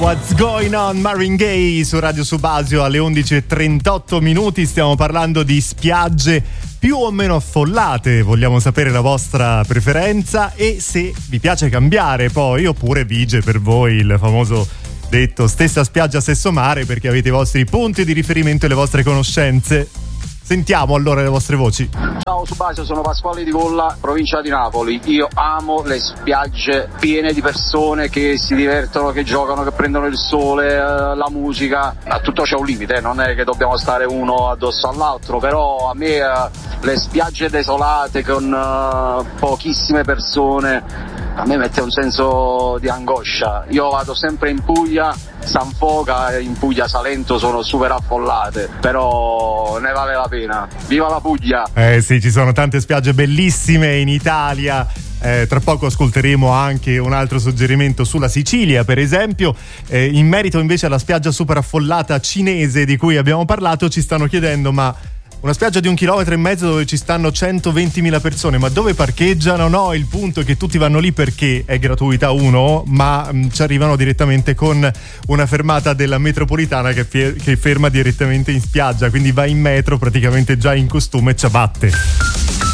What's going on, Marvin Gaye su Radio Subasio alle 11:38. Stiamo parlando di spiagge più o meno affollate. Vogliamo sapere la vostra preferenza e se vi piace cambiare poi, oppure vige per voi il famoso detto stessa spiaggia stesso mare, perché avete i vostri punti di riferimento e le vostre conoscenze. Sentiamo allora le vostre voci. Ciao Subasio, sono Pasquale di Colla, provincia di Napoli. Io amo le spiagge piene di persone che si divertono, che giocano, che prendono il sole, la musica. A tutto c'è un limite, non è che dobbiamo stare uno addosso all'altro, però a me le spiagge desolate con pochissime persone a me mette un senso di angoscia. Io vado sempre in Puglia, San Foca e in Puglia Salento sono super affollate, però ne vale la pena. Viva la Puglia! Sì, ci sono tante spiagge bellissime in Italia. Tra poco ascolteremo anche un altro suggerimento sulla Sicilia, per esempio. In merito invece alla spiaggia super affollata cinese di cui abbiamo parlato, ci stanno chiedendo: ma una spiaggia di 1,5 chilometri dove ci stanno 120.000 persone, ma dove parcheggiano? No, il punto è che tutti vanno lì perché è gratuita, ma ci arrivano direttamente con una fermata della metropolitana che ferma direttamente in spiaggia, quindi vai in metro praticamente già in costume e ciabatte.